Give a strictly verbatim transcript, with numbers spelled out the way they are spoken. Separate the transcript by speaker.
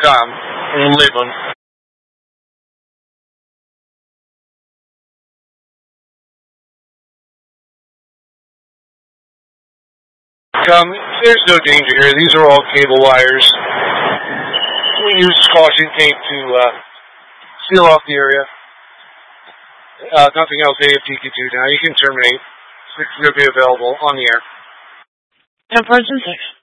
Speaker 1: com in Lakeland. Um, there's no danger here. These are all cable wires. We use caution tape to uh, seal off the area. Uh, nothing else A F T can do now. You can terminate. It's going to be available on the air.
Speaker 2: ten four six.